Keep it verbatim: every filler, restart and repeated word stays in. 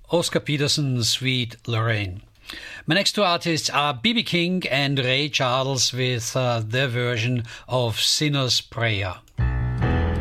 Oscar Peterson, Sweet Lorraine. My next two artists are B B King and Ray Charles with uh, their version of Sinner's Prayer.